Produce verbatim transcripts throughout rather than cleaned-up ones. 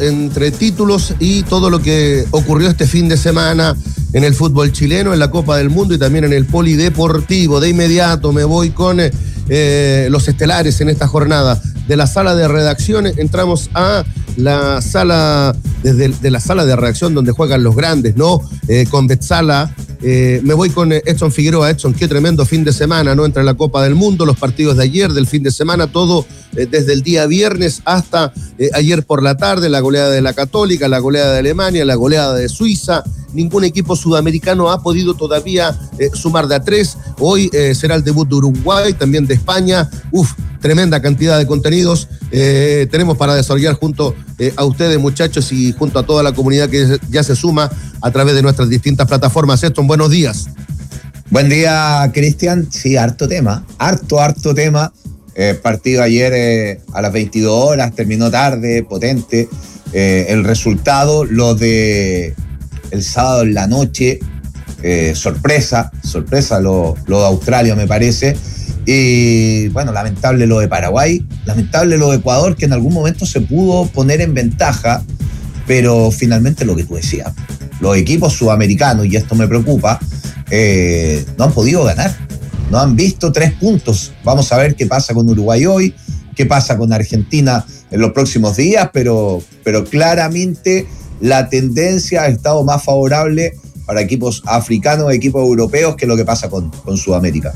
entre títulos y todo lo que ocurrió este fin de semana en el fútbol chileno, en la Copa del Mundo y también en el polideportivo. De inmediato me voy con eh, los estelares en esta jornada. De la sala de redacción entramos a la sala, desde de la sala de redacción donde juegan los grandes, ¿no? Eh, con Betzala. Eh, me voy con Edson Figueroa. Edson, qué tremendo fin de semana, ¿no? Entre la Copa del Mundo, los partidos de ayer, del fin de semana, todo eh, desde el día viernes hasta eh, ayer por la tarde, la goleada de la Católica, la goleada de Alemania, la goleada de Suiza. Ningún equipo sudamericano ha podido todavía eh, sumar de a tres. Hoy eh, será el debut de Uruguay, también de España. Uf, tremenda cantidad de contenidos eh, tenemos para desarrollar junto eh, a ustedes, muchachos, y junto a toda la comunidad que ya se suma a través de nuestras distintas plataformas. Edson, buenos días. Buen día, Cristian. Sí, harto tema, harto, harto tema. Eh, partido ayer eh, a las veintidós horas, terminó tarde, potente. Eh, el resultado, lo de el sábado en la noche, eh, sorpresa, sorpresa lo, lo de Australia, me parece. Y bueno, lamentable lo de Paraguay, lamentable lo de Ecuador, que en algún momento se pudo poner en ventaja, pero finalmente lo que tú decías, los equipos sudamericanos, y esto me preocupa, eh, no han podido ganar, no han visto tres puntos. Vamos a ver qué pasa con Uruguay hoy, qué pasa con Argentina en los próximos días, pero, pero claramente la tendencia ha estado más favorable para equipos africanos, equipos europeos, que lo que pasa con, con Sudamérica.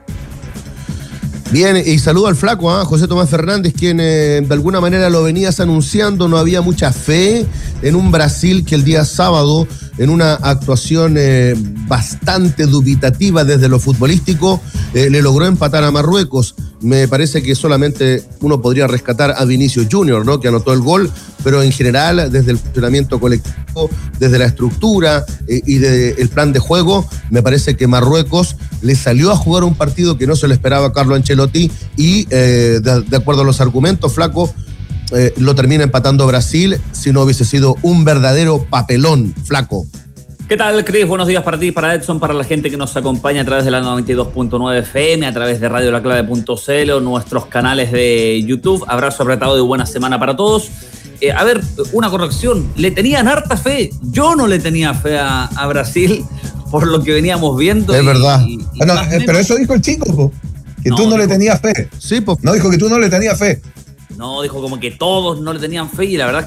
Bien, y saludo al flaco, ¿eh? José Tomás Fernández, quien eh, de alguna manera lo venías anunciando. No había mucha fe en un Brasil que el día sábado, en una actuación eh, bastante dubitativa desde lo futbolístico, eh, le logró empatar a Marruecos. Me parece que solamente uno podría rescatar a Vinicius Junior, ¿no? Que anotó el gol, pero en general, desde el funcionamiento colectivo, desde la estructura eh, y del plan de juego, me parece que Marruecos le salió a jugar un partido que no se le esperaba a Carlo Ancelotti y, eh, de, de acuerdo a los argumentos, flaco, eh, lo termina empatando Brasil, si no hubiese sido un verdadero papelón, flaco. ¿Qué tal, Cris? Buenos días para ti, para Edson, para la gente que nos acompaña a través de la noventa y dos punto nueve F M, a través de radio la clave punto c l o nuestros canales de YouTube. Abrazo apretado y buena semana para todos. Eh, a ver, una corrección. Le tenían harta fe. Yo no le tenía fe a, a Brasil por lo que veníamos viendo. Es y, verdad. Y, y bueno, eh, pero eso dijo el chico, po, que no, tú no dijo, le tenías fe. Sí, po. No dijo que tú no le tenías fe. No, dijo como que todos no le tenían fe y la verdad